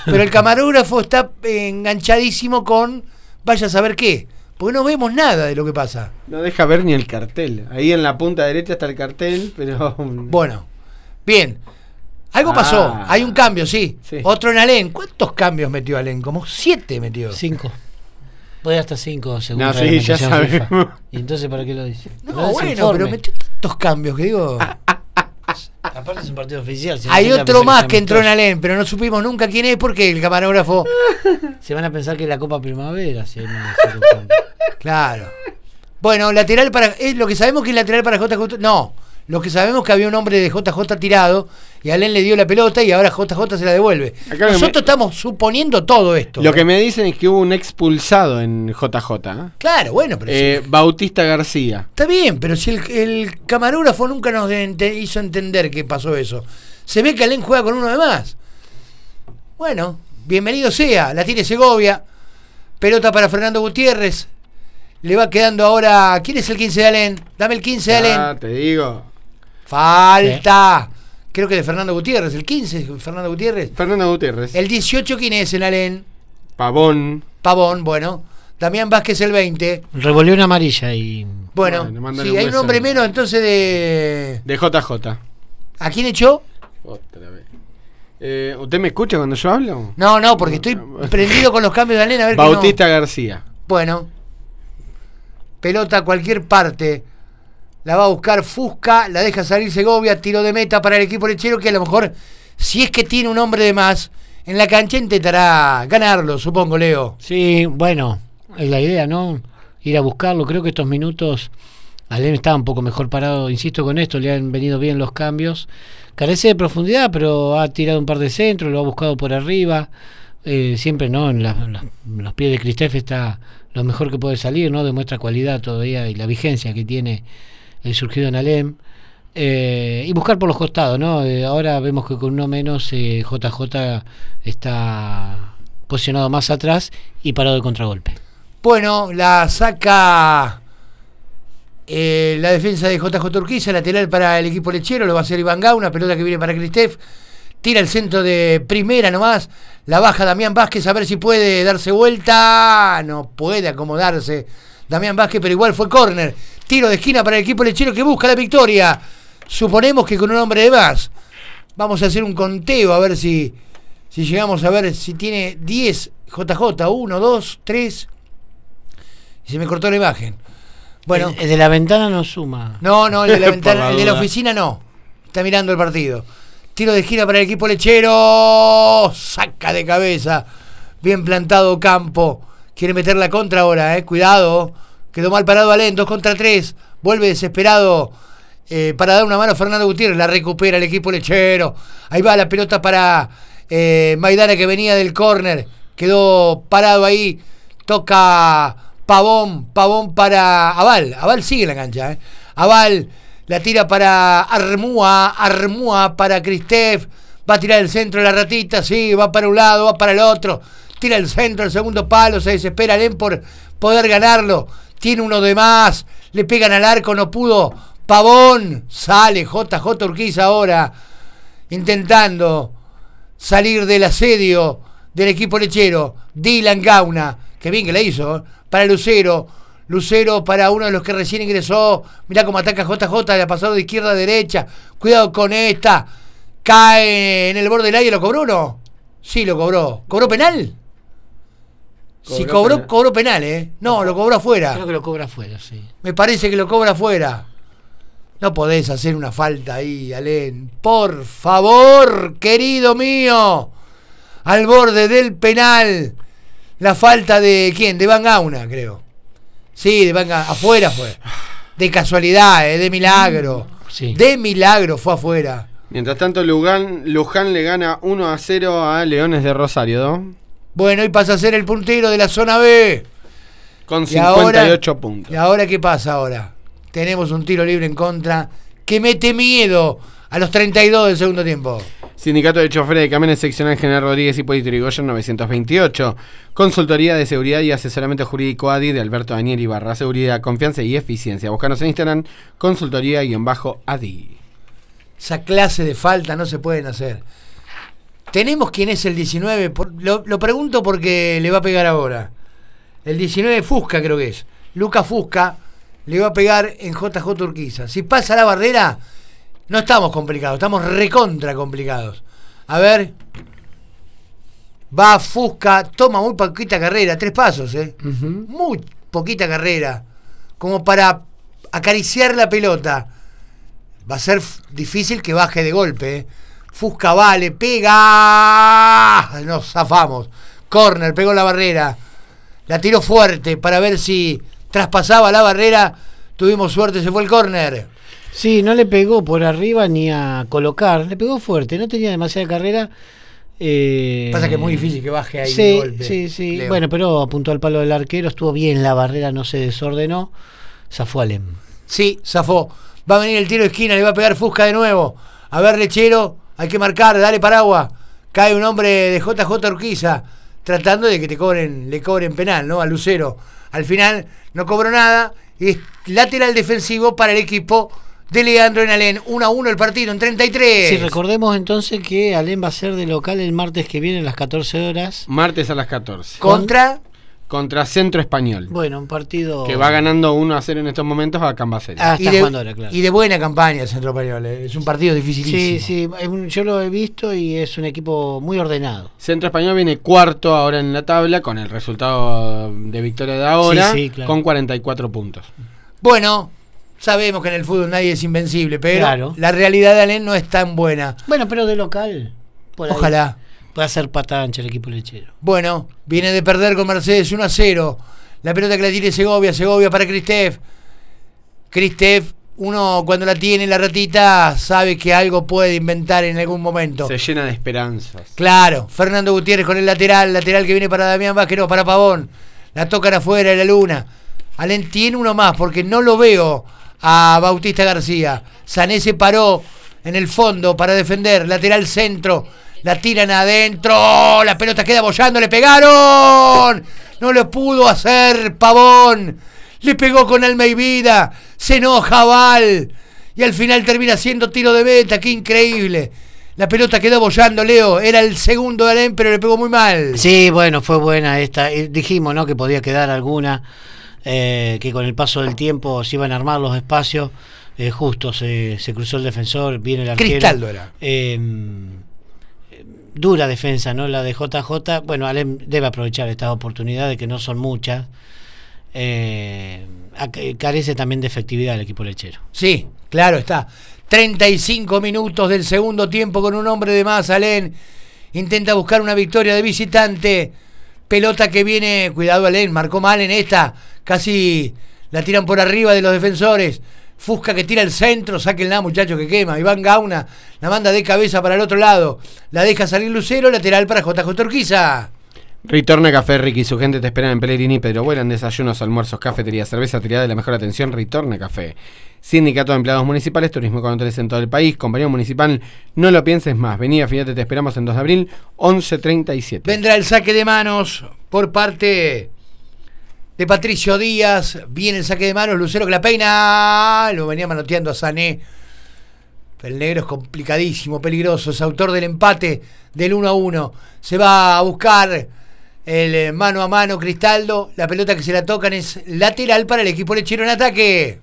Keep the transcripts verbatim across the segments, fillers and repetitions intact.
Pero el camarógrafo está enganchadísimo con vaya a saber qué. Porque no vemos nada de lo que pasa. No deja ver ni el cartel. Ahí en la punta derecha está el cartel, pero... Bueno, bien. Algo ah, pasó. Hay un cambio, sí. sí. Otro en Alén. ¿Cuántos cambios metió Alén? Como siete metió. Cinco. Puede hasta cinco, según no, sí, ya sabemos. ¿Y entonces para qué lo dice? No, no bueno, informe. Pero metió tantos cambios que digo... Aparte es un partido oficial. Si hay otro más que, que entró en Alén, pero no supimos nunca quién es porque el camarógrafo... Se van a pensar que es la Copa Primavera. Si hay más claro. Bueno, lateral para... Es lo que sabemos que es lateral para J J... No, lo que sabemos que había un hombre de J J tirado y Alén le dio la pelota y ahora J J se la devuelve. Acá Nosotros me... estamos suponiendo todo esto. Lo ¿eh? que me dicen es que hubo un expulsado en J J. ¿eh? Claro, bueno, pero... Eh, sí. Bautista García. Está bien, pero si el, el camarógrafo nunca nos ente, hizo entender que pasó eso. Se ve que Alén juega con uno de más. Bueno, bienvenido sea. La tiene Segovia. Pelota para Fernando Gutiérrez. Le va quedando ahora... ¿Quién es el quince de Alén? Dame el quince de Alén. Ah, te digo. Falta. ¿Sí? Creo que de Fernando Gutiérrez. El quince, Fernando Gutiérrez. Fernando Gutiérrez. El dieciocho, ¿quién es en Alén? Pavón. Pavón, bueno. Damián Vázquez, el veinte. Revolvió una amarilla y... Bueno, bueno sí, hay un hombre menos entonces de... De J J. ¿A quién echó? Otra vez. Eh, ¿Usted me escucha cuando yo hablo? No, no, porque estoy prendido con los cambios de Alén a ver. Bautista que no... García. Bueno. Pelota a cualquier parte. La va a buscar Fusca, la deja salir Segovia, tiro de meta para el equipo lechero que a lo mejor, si es que tiene un hombre de más, en la cancha intentará ganarlo, supongo, Leo. Sí, bueno, es la idea, ¿no? Ir a buscarlo. Creo que estos minutos Alén está un poco mejor parado, insisto con esto, le han venido bien los cambios. Carece de profundidad, pero ha tirado un par de centros, lo ha buscado por arriba. Eh, siempre, ¿no? En, la, en, la, en los pies de Cristef está lo mejor que puede salir, ¿no? Demuestra cualidad todavía y la vigencia que tiene el surgido en Alén. Eh, y buscar por los costados, ¿no? Eh, ahora vemos que con uno menos eh, J J está posicionado más atrás y parado de contragolpe. Bueno, la saca eh, la defensa de J J Urquiza, lateral para el equipo lechero, lo va a hacer Iván Gauna, pelota que viene para Cristef. Tira el centro de primera nomás. La baja Damián Vázquez a ver si puede darse vuelta. No puede acomodarse Damián Vázquez, pero igual fue córner. Tiro de esquina para el equipo lechero que busca la victoria. Suponemos que con un hombre de más. Vamos a hacer un conteo a ver si, si llegamos a ver si tiene diez J J. uno, dos, tres. Y se me cortó la imagen. Bueno. El, el de la ventana no suma. No, no, el de la ventana, el de la oficina no. Está mirando el partido. Tiro de esquina para el equipo lechero. Saca de cabeza. Bien plantado Campo. Quiere meter la contra ahora, eh. Cuidado. Quedó mal parado Alén. dos contra tres. Vuelve desesperado eh, para dar una mano a Fernando Gutiérrez. La recupera el equipo lechero. Ahí va la pelota para eh, Maidana que venía del córner. Quedó parado ahí. Toca Pavón. Pavón para Aval. Aval sigue en la cancha, eh. Aval. La tira para Armúa, Armúa para Cristef, va a tirar el centro de la ratita, sí, va para un lado, va para el otro, tira el centro, el segundo palo, se desespera Alén por poder ganarlo, tiene uno de más, le pegan al arco, no pudo, Pavón, sale J J Urquiza ahora, intentando salir del asedio del equipo lechero, Dylan Gauna, que bien que la hizo, ¿eh? Para Lucero, Lucero para uno de los que recién ingresó. Mirá cómo ataca J J. Le ha pasado de izquierda a derecha. Cuidado con esta. Cae en el borde del aire. ¿Lo cobró o no? Sí, lo cobró. ¿Cobró penal? ¿Cobró si cobró, penal? Cobró penal, ¿eh? No, lo cobró afuera. Creo que lo cobra afuera, sí. Me parece que lo cobra afuera. No podés hacer una falta ahí, Alén. Por favor, querido mío. Al borde del penal. La falta de ¿quién? De Van Gauna, creo. Sí, de Van afuera fue. De casualidad, eh, de milagro. Sí. De milagro fue afuera. Mientras tanto, Luján, Luján le gana uno a cero a Leones de Rosario, ¿no? Bueno, y pasa a ser el puntero de la zona B. Con cincuenta y ocho ahora, puntos. ¿Y ahora qué pasa ahora? Tenemos un tiro libre en contra que mete miedo a los treinta y dos del segundo tiempo. Sindicato de Choferes de Camiones Seccional General Rodríguez Hipólito Yrigoyen novecientos veintiocho. Consultoría de Seguridad y Asesoramiento Jurídico A D I de Alberto Daniel Ibarra. Seguridad, confianza y eficiencia. Búscanos en Instagram, consultoría-A D I. Esa clase de falta no se pueden hacer. ¿Tenemos quién es el diecinueve? Por, lo, lo pregunto porque le va a pegar ahora. El diecinueve Fusca creo que es. Lucas Fusca le va a pegar en J J Urquiza. Si pasa la barrera, no estamos complicados, estamos recontra complicados. A ver. Va Fusca, toma muy poquita carrera, tres pasos, ¿eh? Uh-huh. Muy poquita carrera. Como para acariciar la pelota. Va a ser f- difícil que baje de golpe, ¿eh? Fusca va, le pega. Nos zafamos. Corner, pegó la barrera. La tiró fuerte para ver si traspasaba la barrera. Tuvimos suerte, se fue el córner. Sí, no le pegó por arriba ni a colocar. Le pegó fuerte, no tenía demasiada carrera. Eh, Pasa que es muy difícil que baje ahí sí, de golpe. Sí, sí, Leo. Bueno, pero apuntó al palo del arquero. Estuvo bien la barrera, no se desordenó. Zafó Alem. Sí, zafó. Va a venir el tiro de esquina, le va a pegar Fusca de nuevo. A ver, Lechero, hay que marcar, dale paraguas. Cae un hombre de J J Urquiza, tratando de que te cobren, le cobren penal, ¿no? A Lucero. Al final no cobró nada. Y es lateral defensivo para el equipo de Leandro en Alén. uno a uno el partido en treinta y tres. Sí, recordemos entonces que Alem va a ser de local el martes que viene a las catorce horas. Martes a las catorce. Contra... Contra Centro Español. Bueno, un partido... Que va ganando uno a cero en estos momentos a Cambaceres. Ah, y, está de, jugando ahora, claro. y de buena campaña Centro Español. ¿eh? Es un partido dificilísimo. Sí, sí, es un- yo lo he visto y es un equipo muy ordenado. Centro Español viene cuarto ahora en la tabla con el resultado de victoria de ahora, Sí, sí, claro. con cuarenta y cuatro puntos. Bueno, sabemos que en el fútbol nadie es invencible, pero Claro. la realidad de Alén no es tan buena. Bueno, pero de local. Por ahí Ojalá. puede hacer patada ancha el equipo lechero. Bueno, viene de perder con Mercedes uno a cero. La pelota que la tiene Segovia, Segovia para Cristef. Cristef, uno cuando la tiene la ratita sabe que algo puede inventar en algún momento. Se llena de esperanzas. Claro, Fernando Gutiérrez con el lateral, lateral que viene para Damián Vázquez, no, para Pavón. La tocan afuera de la luna. Alén tiene uno más porque no lo veo a Bautista García. Sané se paró en el fondo para defender, lateral centro. La tiran adentro, la pelota queda bollando, le pegaron. No lo pudo hacer Pavón. Le pegó con alma y vida. Se enoja Val. Y al final termina siendo tiro de meta. Qué increíble. La pelota quedó bollando, Leo. Era el segundo de Alén, pero le pegó muy mal. Sí, bueno, fue buena esta. Eh, Dijimos, ¿no?, que podía quedar alguna, eh, que con el paso del tiempo se iban a armar los espacios. Eh, justo se, se cruzó el defensor, viene el arquero. Cristaldo era. Eh, dura defensa, ¿no?, la de J J. Bueno, Alem debe aprovechar estas oportunidades, que no son muchas. Eh, carece también de efectividad el equipo lechero. Sí, claro está. treinta y cinco minutos del segundo tiempo con un hombre de más. Alén intenta buscar una victoria de visitante. Pelota que viene, cuidado Alén, marcó mal en esta. Casi la tiran por arriba de los defensores. Fusca que tira el centro, sáquenla muchachos que quema. Iván Gauna la manda de cabeza para el otro lado. La deja salir Lucero, lateral para J J Urquiza. Ritorna Café, Ricky y su gente te esperan en Pellegrini, Pedro Vuelan, desayunos, almuerzos, cafetería, cerveza, tirada de la mejor atención. Ritorna Café. Sindicato de Empleados Municipales, turismo con hoteles en todo el país. Compañía Municipal, no lo pienses más. Vení, afíate, te esperamos en dos de abril, once treinta y siete. Vendrá el saque de manos por parte de Patricio Díaz. Viene el saque de manos, Lucero que la peina. Lo venía manoteando a Sané. El negro es complicadísimo, peligroso. Es autor del empate del uno a uno. Se va a buscar el mano a mano Cristaldo. La pelota que se la tocan es lateral para el equipo lechero en ataque.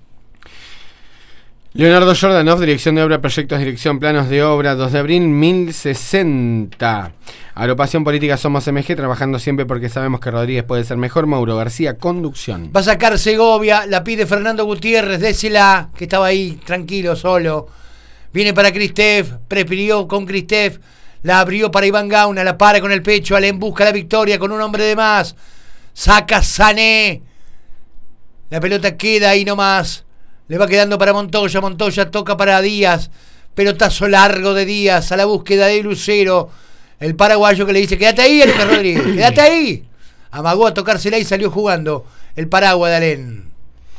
Leonardo Jordanov, dirección de obra, proyectos, dirección, planos de obra, dos de abril, mil sesenta. Agrupación Política Somos M G, trabajando siempre porque sabemos que Rodríguez puede ser mejor. Mauro García, conducción. Va a sacar Segovia, la pide Fernando Gutiérrez, désela, que estaba ahí tranquilo, solo. Viene para Cristef, prefirió con Cristef, la abrió para Iván Gauna, la para con el pecho, Alén busca la victoria con un hombre de más. Saca Sané. La pelota queda ahí nomás. Le va quedando para Montoya, Montoya toca para Díaz. Pelotazo largo de Díaz a la búsqueda de Lucero. El paraguayo que le dice, quédate ahí, Lucas Rodríguez, quédate ahí. Amagó a tocársela y salió jugando el paraguas de Alén.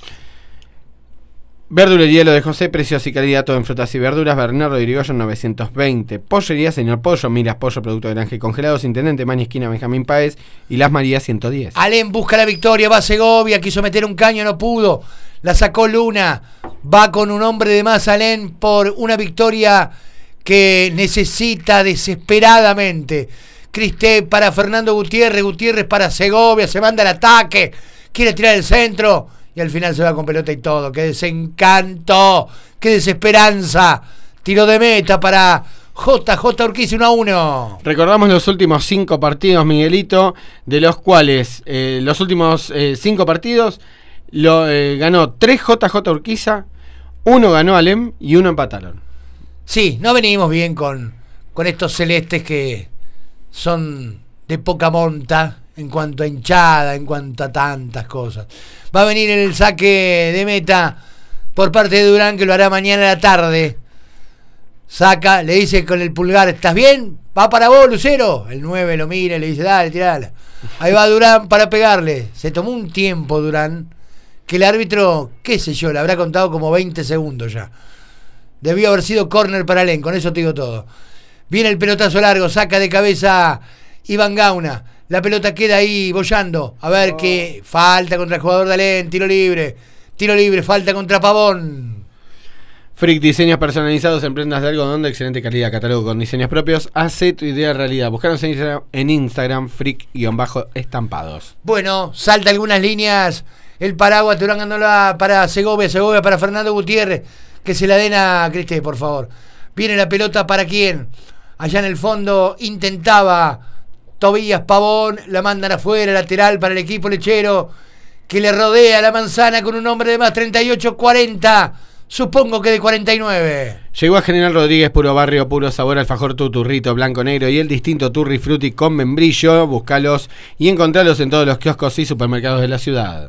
Verdulería Lo de José, precios y calidad todo en frutas y verduras. Bernardo de Irigoyen novecientos veinte. Pollería Señor Pollo, Miras Pollo, producto de granja y congelados. Intendente Maña Esquina Benjamín Páez y Las Marías ciento diez. Alén busca la victoria, va a Segovia, quiso meter un caño, no pudo. La sacó Luna. Va con un hombre de más Alén por una victoria que necesita desesperadamente. Cristef para Fernando Gutiérrez, Gutiérrez para Segovia, se manda el ataque, quiere tirar el centro y al final se va con pelota y todo. ¡Qué desencanto! ¡Qué desesperanza! Tiro de meta para J J Urquiza, uno a uno. Recordamos los últimos cinco partidos, Miguelito, de los cuales eh, los últimos eh, cinco partidos lo eh, ganó tres J J Urquiza, uno ganó Alem y uno empataron. Sí, no venimos bien con, con estos celestes que son de poca monta en cuanto a hinchada, en cuanto a tantas cosas. Va a venir el saque de meta por parte de Durán, que lo hará mañana a la tarde. Saca, le dice con el pulgar, ¿estás bien? Va para vos, Lucero. El nueve lo mira y le dice, dale, tirala. Ahí va Durán para pegarle. Se tomó un tiempo Durán, que el árbitro, qué sé yo, le habrá contado como veinte segundos ya. Debió haber sido córner para Alem, con eso te digo todo. Viene el pelotazo largo, saca de cabeza Iván Gauna. La pelota queda ahí bollando. A ver oh. qué falta contra el jugador de Alem, tiro libre. Tiro libre, falta contra Pavón. Frick, diseños personalizados en prendas de algodón de excelente calidad, catálogo con diseños propios. Hace tu idea realidad. Buscanos en Instagram, en Instagram Frick-estampados. Bueno, salta algunas líneas. El paraguas, te lo han ganado para Segovia, Segovia para Fernando Gutiérrez. Que se la den a Cristef, por favor. Viene la pelota para quién. Allá en el fondo intentaba Tobías Pavón. La mandan afuera, lateral para el equipo lechero, que le rodea la manzana con un hombre de más, treinta y ocho cuarenta. Supongo que de cuarenta y nueve. Llegó a General Rodríguez, puro barrio, puro sabor, alfajor tu turrito blanco negro y el distinto Turri Frutti con membrillo. Búscalos y encontralos en todos los kioscos y supermercados de la ciudad.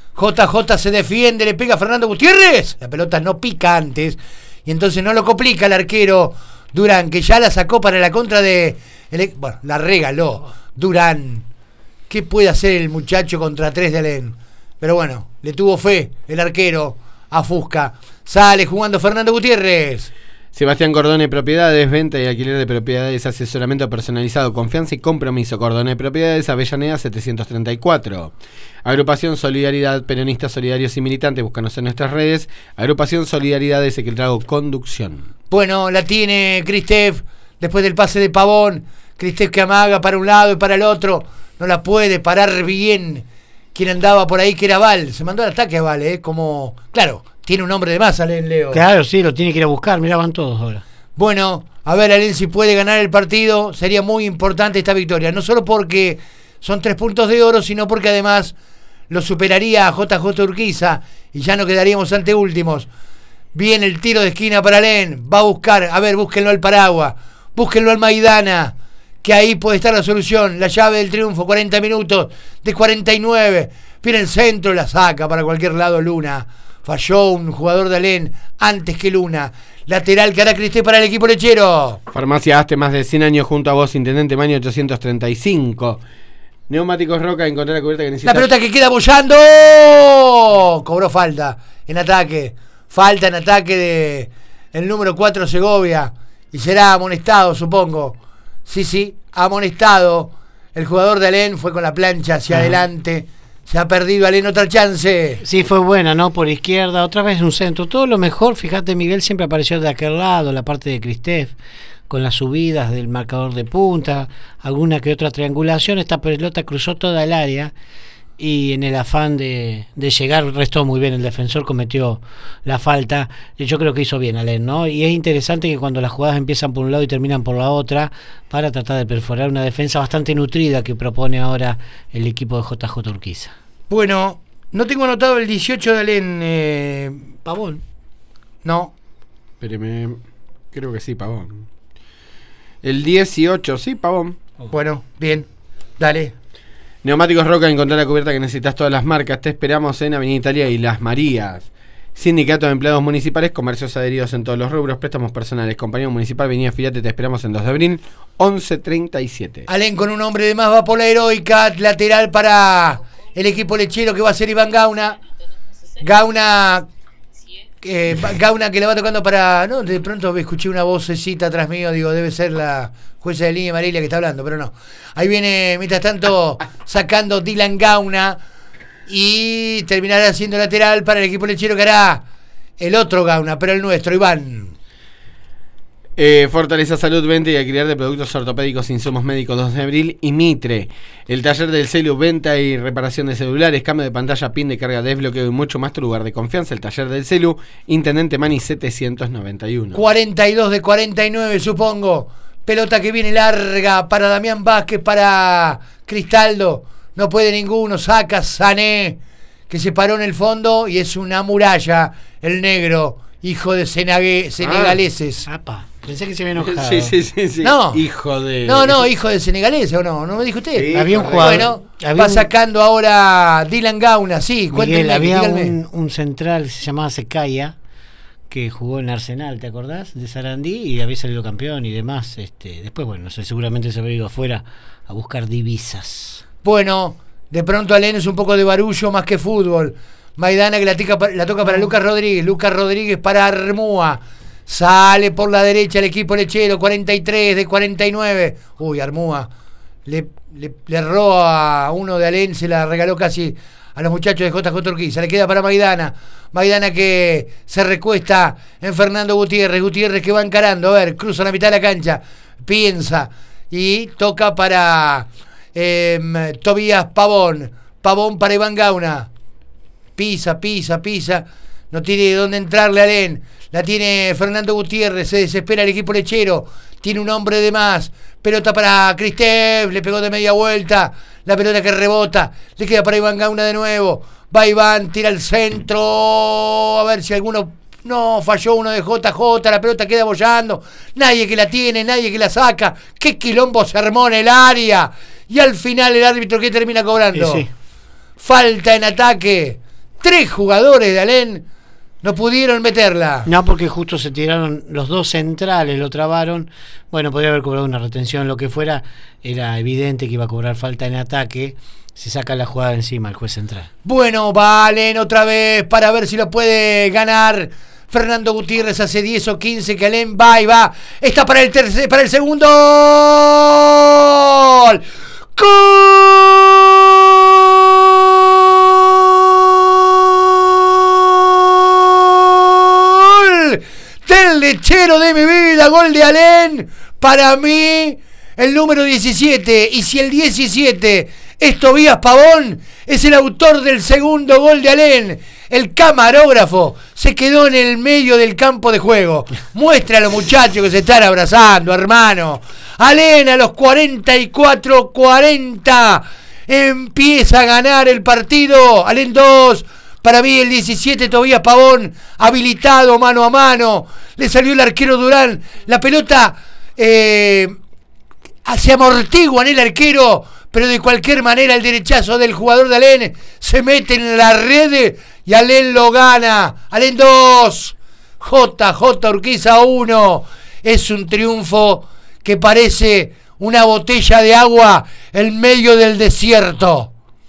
J J se defiende, le pega a Fernando Gutiérrez. La pelota no pica antes y entonces no lo complica el arquero Durán, que ya la sacó para la contra de... El, bueno, la regaló Durán. ¿Qué puede hacer el muchacho contra tres de Alem? Pero bueno, le tuvo fe el arquero a Fusca. Sale jugando Fernando Gutiérrez. Sebastián Cordone Propiedades, venta y alquiler de propiedades, asesoramiento personalizado, confianza y compromiso. Cordone Propiedades, Avellaneda setecientos treinta y cuatro. Agrupación Solidaridad, peronistas solidarios y militantes, búscanos en nuestras redes. Agrupación Solidaridad, ese que el trago conducción. Bueno, la tiene Cristef, después del pase de Pavón. Cristef que amaga para un lado y para el otro. No la puede parar bien quien andaba por ahí, que era Val. Se mandó al ataque a Val, ¿eh? Como, claro, tiene un hombre de más Alem, Leo. Claro, sí, lo tiene que ir a buscar. Mirá, van todos ahora. Bueno, a ver, Alem, si puede ganar el partido, sería muy importante esta victoria. No solo porque son tres puntos de oro, sino porque además lo superaría a J J Urquiza y ya no quedaríamos ante últimos. Viene el tiro de esquina para Alem. Va a buscar, a ver, búsquenlo al Paraguas, búsquenlo al Maidana, que ahí puede estar la solución, la llave del triunfo. Cuarenta minutos de cuarenta y nueve. Viene el centro, la saca para cualquier lado Luna. Falló un jugador de Alem antes que Luna. Lateral que hará Cristef para el equipo lechero. Farmacia Aste, más de cien años junto a vos, Intendente Maño ochocientos treinta y cinco. Neumáticos Roca, encontrar la cubierta que necesitas. La pelota que queda bollando. Cobró falta en ataque. Falta en ataque de el número cuatro Segovia. Y será amonestado, supongo. Sí, sí, amonestado. El jugador de Alem fue con la plancha hacia Ajá. adelante. Se ha perdido Alem otra chance. Sí, fue buena, ¿no? Por izquierda, otra vez un centro. Todo lo mejor, fíjate, Miguel siempre apareció de aquel lado, la parte de Cristef, con las subidas del marcador de punta, alguna que otra triangulación. Esta pelota cruzó toda el área y en el afán de, de llegar restó muy bien el defensor, cometió la falta. Yo creo que hizo bien Alem, ¿no? Y es interesante que cuando las jugadas empiezan por un lado y terminan por la otra, para tratar de perforar una defensa bastante nutrida que propone ahora el equipo de J J Urquiza. Bueno, no tengo anotado el dieciocho de Alem, eh, Pavón. No. Espéreme, creo que sí, Pavón. El dieciocho, sí, Pavón. Bueno, bien, dale. Neumáticos Roca, encontrar la cubierta que necesitas, todas las marcas. Te esperamos en Avenida Italia y Las Marías. Sindicato de Empleados Municipales, comercios adheridos en todos los rubros, préstamos personales. Compañía Municipal, Avenida Filate, te esperamos en dos de abril, once treinta y siete. Alem con un hombre de más va por la heroica, lateral para el equipo lechero que va a ser Iván Gauna. Gauna... Eh, Gauna que le va tocando para... No, de pronto escuché una vocecita atrás mío, digo, debe ser la jueza de línea Marilia que está hablando, pero no. Ahí viene, mientras tanto, sacando Dylan Gauna y terminará siendo lateral para el equipo lechero que hará el otro Gauna, pero el nuestro, Iván. Eh, Fortaleza Salud, venta y alquiler de productos ortopédicos, insumos médicos, dos de abril y Mitre. El taller del Celu, venta y reparación de celulares, cambio de pantalla, pin de carga, desbloqueo y mucho más. Tu lugar de confianza, el taller del Celu, Intendente Mani setecientos noventa y uno. cuarenta y dos de cuarenta y nueve, supongo. Pelota que viene larga para Damián Vázquez, para Cristaldo. No puede ninguno, saca Sané, que se paró en el fondo y es una muralla, el negro, hijo de senegue, senegaleses. Ah, apa. Pensé que se había enojado. Sí, sí, sí, sí. No. Hijo de... No, no, hijo de senegaleses, ¿o no? ¿No me dijo usted? Sí, había un jugador. Bueno, había va un, sacando ahora Dylan Gauna, sí, Miguel, cuéntenme, había díganme. un, un central que se llamaba Secaya, que jugó en Arsenal, ¿te acordás? De Sarandí, y había salido campeón y demás. Este, después, bueno, no sé, seguramente se había ido afuera a buscar divisas. Bueno, de pronto Alén es un poco de barullo más que fútbol. Maidana que la, tica, la toca para Lucas Rodríguez. Lucas Rodríguez para Armúa. Sale por la derecha el equipo lechero. cuarenta y tres de cuarenta y nueve. Uy, Armúa. Le, le, le erró a uno de Alén. Se la regaló casi a los muchachos de J J Urquiza. Le queda para Maidana. Maidana que se recuesta en Fernando Gutiérrez. Gutiérrez que va encarando. A ver, cruza la mitad de la cancha. Piensa. Y toca para eh, Tobías Pavón. Pavón para Iván Gauna. Pisa, pisa, pisa. No tiene de dónde entrarle a Alén. La tiene Fernando Gutiérrez. Se desespera el equipo lechero. Tiene un hombre de más. Pelota para Cristev. Le pegó de media vuelta. La pelota que rebota. Le queda para Iván Gauna de nuevo. Va Iván, tira el centro. A ver si alguno... No, falló uno de J J. La pelota queda bollando. Nadie que la tiene, nadie que la saca. Qué quilombo se armó en el área. Y al final el árbitro que termina cobrando. Sí, sí. Falta en ataque. Tres jugadores de Alén no pudieron meterla. No, porque justo se tiraron los dos centrales, lo trabaron. Bueno, podría haber cobrado una retención, lo que fuera. Era evidente que iba a cobrar falta en ataque. Se saca la jugada encima el juez central. Bueno, va Alén otra vez para ver si lo puede ganar. Fernando Gutiérrez hace diez o quince que Alén va y va. Está para el tercer, para el segundo gol. ¡Gol! Del lechero de mi vida, gol de Alén. Para mí, el número diecisiete. Y si el diecisiete es Tobías Pavón, es el autor del segundo gol de Alén. El camarógrafo se quedó en el medio del campo de juego. Muestra a los muchachos que se están abrazando, hermano. Alén a los cuarenta y cuatro cuarenta empieza a ganar el partido. Alén dos. Para mí el diecisiete, Tobías Pavón, habilitado mano a mano. Le salió el arquero Durán. La pelota eh, se amortigua en el arquero, pero de cualquier manera el derechazo del jugador de Alén se mete en la red y Alén lo gana. Alén dos, J J Urquiza uno. Es un triunfo que parece una botella de agua en medio del desierto.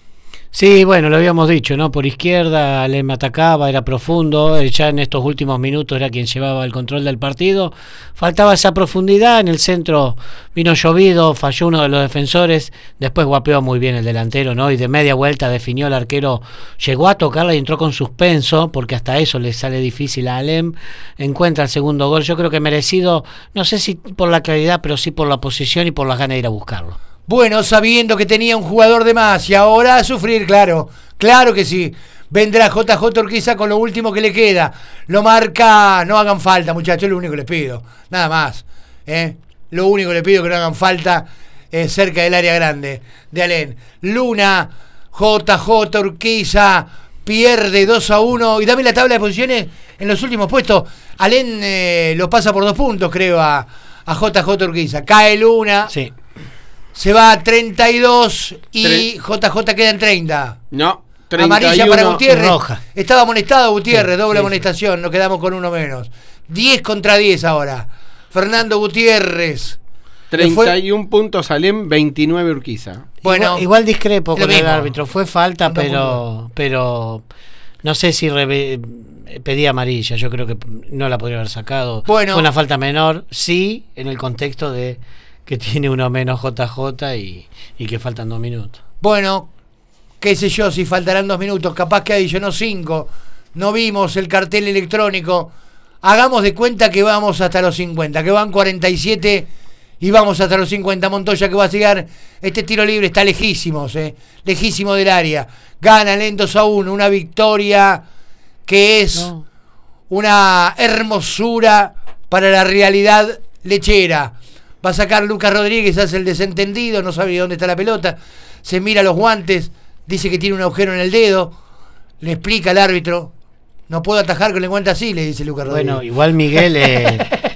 Sí, bueno, lo habíamos dicho, ¿no? Por izquierda Alén atacaba, era profundo, ya en estos últimos minutos era quien llevaba el control del partido. Faltaba esa profundidad, en el centro vino llovido, falló uno de los defensores, después guapeó muy bien el delantero, ¿no? Y de media vuelta definió el arquero, llegó a tocarla y entró con suspenso, porque hasta eso le sale difícil a Alén. Encuentra el segundo gol, yo creo que merecido, no sé si por la claridad, pero sí por la posición y por las ganas de ir a buscarlo. Bueno, sabiendo que tenía un jugador de más y ahora a sufrir, claro, claro que sí. Vendrá J J Urquiza con lo último que le queda. Lo marca, no hagan falta, muchachos, es lo único que les pido. Nada más. ¿eh? Lo único que les pido que no hagan falta es cerca del área grande de Alén. Luna, J J Urquiza, pierde dos a uno. Y dame la tabla de posiciones en los últimos puestos. Alén eh, lo pasa por dos puntos, creo, a, a J J Urquiza. Cae Luna. Sí. Se va a treinta y dos y Tre- J J queda en treinta. No, treinta y uno. Amarilla para Gutiérrez. Roja. Estaba amonestado Gutiérrez, Sí, doble sí, amonestación, nos quedamos con uno menos. diez contra diez ahora. Fernando Gutiérrez. treinta y uno puntos Alén, veintinueve Urquiza. Bueno, igual, igual discrepo lo con el mismo. árbitro, fue falta, No, pero pero no sé si reve- pedía amarilla, yo creo que no la podría haber sacado. Bueno. Fue una falta menor, sí, en el contexto de que tiene uno menos J J y, y que faltan dos minutos. Bueno, qué sé yo, si faltarán dos minutos, capaz que adicionó cinco. No vimos el cartel electrónico. hagamos de cuenta que vamos hasta los cincuenta, que van cuarenta y siete y vamos hasta los cincuenta. Montoya que va a llegar, este tiro libre está lejísimos, eh, lejísimo del área. Gana en dos a uno, una victoria que es no. una hermosura para la realidad lechera. Va a sacar Lucas Rodríguez, hace el desentendido, no sabe dónde está la pelota, se mira los guantes, dice que tiene un agujero en el dedo, le explica al árbitro, no puedo atajar con el guante así, le dice Lucas Rodríguez. Bueno, igual Miguel eh,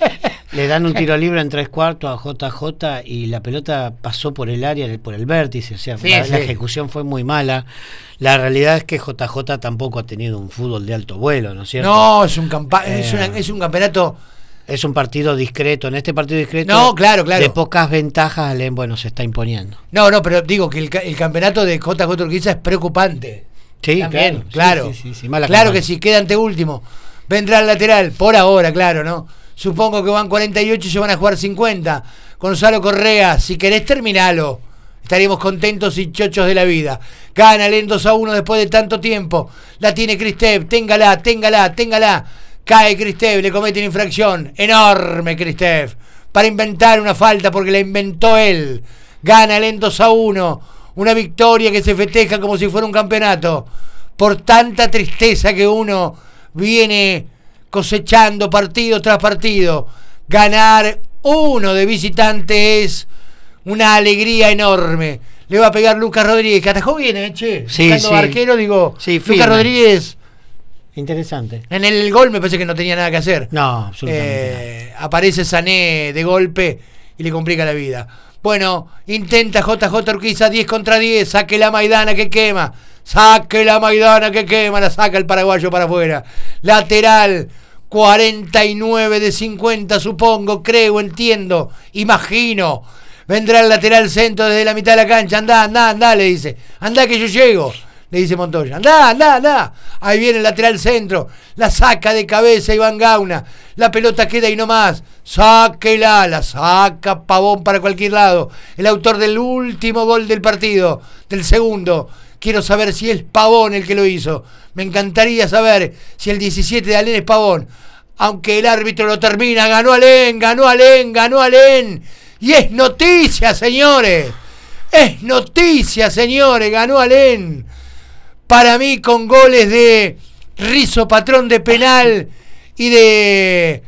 le dan un tiro libre en tres cuartos a J J y la pelota pasó por el área, por el vértice, o sea, sí, la, sí. la ejecución fue muy mala. La realidad es que J J tampoco ha tenido un fútbol de alto vuelo, ¿no es cierto? No, es un, campa eh, es, una, es un campeonato... Es un partido discreto. En este partido discreto, no, claro, claro. de pocas ventajas, Alem, bueno, se está imponiendo. No, no, pero digo que el, el campeonato de J J Urquiza es preocupante. Sí, también, claro. Claro, sí, sí, sí, sí, mala claro campaña. que sí, queda ante último. Vendrá el lateral, por ahora, claro, ¿no? Supongo que van cuarenta y ocho y se van a jugar cincuenta. Gonzalo Correa, si querés terminalo. Estaremos contentos y chochos de la vida. Gana el dos a uno después de tanto tiempo. La tiene Cristef, téngala, téngala, téngala. Cae Cristef, le comete una infracción. Enorme Cristef. Para inventar una falta porque la inventó él. Gana el dos a uno. Una victoria que se festeja como si fuera un campeonato. Por tanta tristeza que uno viene cosechando partido tras partido. Ganar uno de visitante es una alegría enorme. Le va a pegar Lucas Rodríguez, que atajó bien, ¿eh, che? Sí, Buscando sí. arquero, digo, Sí, Lucas firme. Rodríguez... Interesante. En el gol me parece que no tenía nada que hacer. No, absolutamente eh, Aparece Sané de golpe y le complica la vida. Bueno, intenta J J Urquiza, diez contra diez. Saque la Maidana que quema. Saque la Maidana que quema. La saca el paraguayo para afuera. Lateral, cuarenta y nueve de cincuenta, supongo, creo, entiendo, imagino. Vendrá el lateral centro desde la mitad de la cancha. Andá, andá, andá, le dice. Andá que yo llego. Le dice Montoya, andá, andá, andá. Ahí viene el lateral centro. La saca de cabeza Iván Gauna. La pelota queda ahí nomás. Sáquela, la saca Pavón para cualquier lado. El autor del último gol del partido, del segundo. Quiero saber si es Pavón el que lo hizo. Me encantaría saber si el diecisiete de Alén es Pavón. Aunque el árbitro lo termina. Ganó Alén, ganó Alén, ganó Alén. Y es noticia, señores. Es noticia, señores. Ganó Alén. Para mí con goles de Rizzo Patrón de penal y de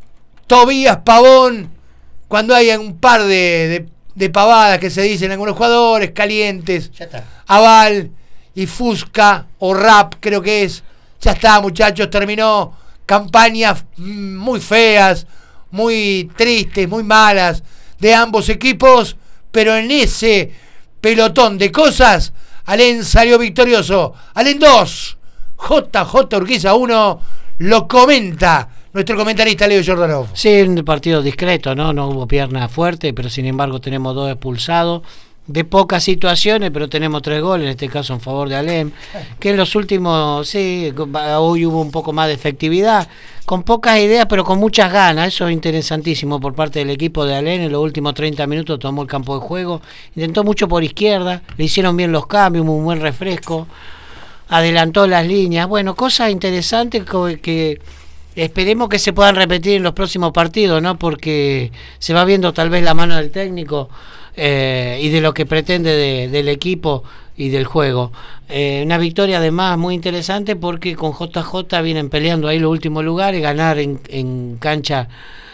Tobías Pavón, cuando hay un par de, de, de pavadas que se dicen algunos jugadores calientes, Ya está. Aval y Fusca o Rap creo que es, ya está muchachos, terminó. Campañas muy feas, muy tristes, muy malas de ambos equipos, pero en ese pelotón de cosas Alén salió victorioso. Alén dos, J J Urquiza uno, lo comenta nuestro comentarista Leo Jordanov. Sí, un partido discreto, ¿no? No hubo pierna fuerte, pero sin embargo tenemos dos expulsados. De pocas situaciones, pero tenemos tres goles, en este caso en favor de Alem, que en los últimos, sí, hoy hubo un poco más de efectividad, con pocas ideas, pero con muchas ganas. Eso es interesantísimo por parte del equipo de Alem. En los últimos treinta minutos tomó el campo de juego, intentó mucho por izquierda, le hicieron bien los cambios, un buen refresco, adelantó las líneas. Bueno, cosas interesantes que, que esperemos que se puedan repetir en los próximos partidos, ¿no? Porque se va viendo tal vez la mano del técnico eh, y de lo que pretende de, del equipo y del juego. Eh, una victoria además muy interesante porque con J J vienen peleando ahí los últimos lugares. Ganar en, en cancha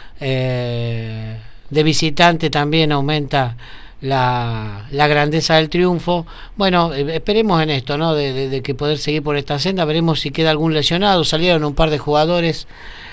eh, de visitante también aumenta la, la grandeza del triunfo. Bueno, eh, esperemos en esto, ¿no? De, de, de que poder seguir por esta senda. Veremos si queda algún lesionado. Salieron un par de jugadores.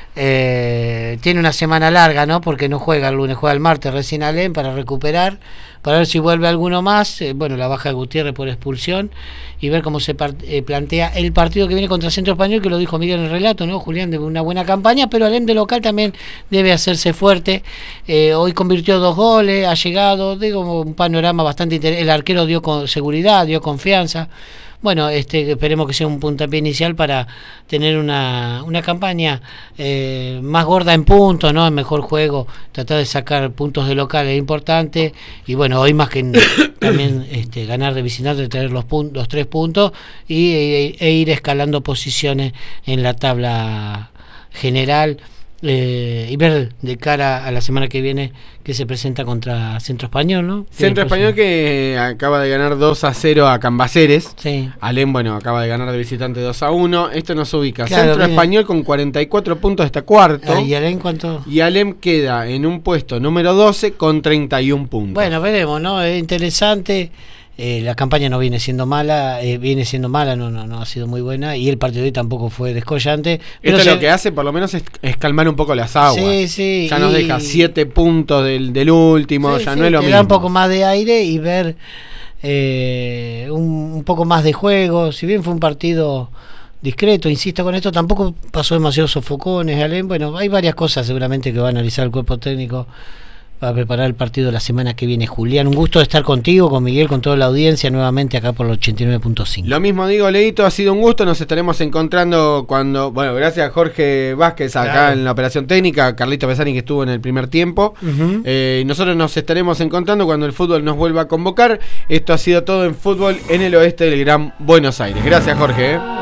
Eh, tiene una semana larga, ¿no? Porque no juega el lunes, juega el martes recién Alén para recuperar, para ver si vuelve alguno más. Eh, bueno, la baja de Gutiérrez por expulsión y ver cómo se eh, plantea el partido que viene contra Centro Español, que lo dijo Miguel en el relato, ¿no? Julián, de una buena campaña, pero Alén de local también debe hacerse fuerte. Eh, hoy convirtió dos goles, ha llegado, digo, un panorama bastante interesante. El arquero dio con seguridad, dio confianza. Bueno, este, esperemos que sea un puntapié inicial para tener una, una campaña eh, más gorda en puntos, ¿no? En mejor juego, tratar de sacar puntos de local es importante. Y bueno, hoy más que también este, ganar de visitante, tener los, puntos, los tres puntos y, e, e ir escalando posiciones en la tabla general. Eh, y ver de cara a la semana que viene que se presenta contra Centro Español, ¿no? Centro Español que acaba de ganar dos a cero a Cambaceres. Sí. Alem, bueno, acaba de ganar de visitante dos a uno. Esto nos ubica. Claro, Centro viene. Español con cuarenta y cuatro puntos está cuarto. Ah, ¿y Alem cuánto? Y Alem queda en un puesto número doce con treinta y un puntos. Bueno, veremos, ¿no? Es interesante. Eh, la campaña no viene siendo mala, eh, viene siendo mala, no, no, no ha sido muy buena, y el partido de hoy tampoco fue descollante. Pero Esto se... lo que hace por lo menos es, es calmar un poco las aguas. Sí, sí. Ya nos y... deja siete puntos del, del último, sí, ya sí, no es lo te mismo. da un poco más de aire y ver eh, un, un poco más de juego. Si bien fue un partido discreto, insisto con esto, tampoco pasó demasiados sofocones. Alem. Bueno, hay varias cosas seguramente que va a analizar el cuerpo técnico para preparar el partido la semana que viene. Julián, un gusto de estar contigo, con Miguel, con toda la audiencia, nuevamente acá por el ochenta y nueve punto cinco. Lo mismo digo, Leito, ha sido un gusto, nos estaremos encontrando cuando, bueno, gracias a Jorge Vázquez acá claro. en la operación técnica, Carlito Pesani que estuvo en el primer tiempo, uh-huh. eh, nosotros nos estaremos encontrando cuando el fútbol nos vuelva a convocar. Esto ha sido todo en Fútbol en el Oeste del Gran Buenos Aires. Gracias, Jorge. ¿eh?